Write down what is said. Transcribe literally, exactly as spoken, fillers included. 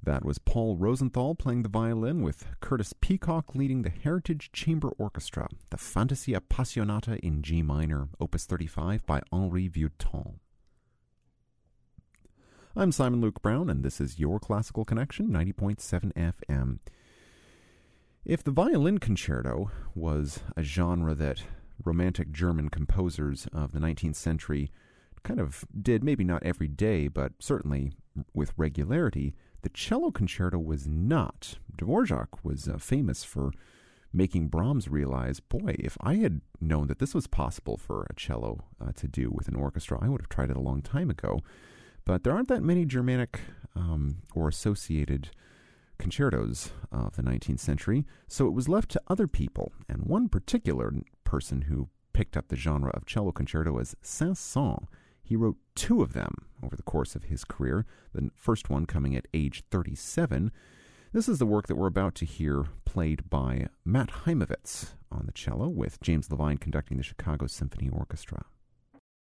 That was Paul Rosenthal playing the violin with Curtis Peacock leading the Heritage Chamber Orchestra, the Fantasia Appassionata in G minor, Opus thirty-five by Henri Vieuxtemps. I'm Simon Luke Brown, and this is your Classical Connection, ninety point seven F M. If the violin concerto was a genre that Romantic German composers of the nineteenth century kind of did, maybe not every day, but certainly with regularity, the cello concerto was not. Dvorak was uh, famous for making Brahms realize, boy, if I had known that this was possible for a cello uh, to do with an orchestra, I would have tried it a long time ago. But there aren't that many Germanic um, or associated concertos of the nineteenth century, so it was left to other people. And one particular person who picked up the genre of cello concerto was Saint-Saëns. He wrote two of them over the course of his career, the first one coming at age thirty-seven. This is the work that we're about to hear played by Matt Heimovitz on the cello, with James Levine conducting the Chicago Symphony Orchestra.